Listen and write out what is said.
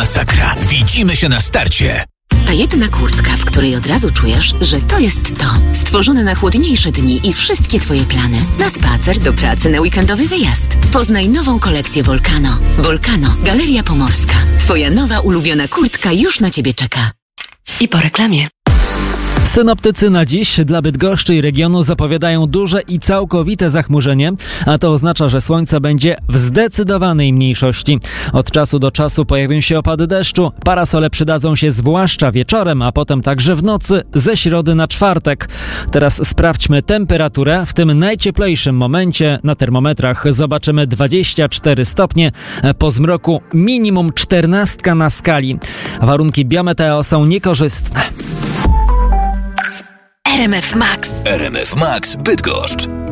masakra. Widzimy się na starcie. Ta jedna kurtka, w której od razu czujesz, że to jest to. Stworzone na chłodniejsze dni i wszystkie Twoje plany. Na spacer, do pracy, na weekendowy wyjazd. Poznaj nową kolekcję Volcano. Volcano, Galeria Pomorska. Twoja nowa ulubiona kurtka już na Ciebie czeka. I po reklamie. Synoptycy na dziś dla Bydgoszczy i regionu zapowiadają duże i całkowite zachmurzenie, a to oznacza, że słońce będzie w zdecydowanej mniejszości. Od czasu do czasu pojawią się opady deszczu, parasole przydadzą się zwłaszcza wieczorem, a potem także w nocy ze środy na czwartek. Teraz sprawdźmy temperaturę. W tym najcieplejszym momencie na termometrach zobaczymy 24 stopnie, po zmroku minimum 14 na skali. Warunki biometeo są niekorzystne. RMF Max. RMF Max Bydgoszcz.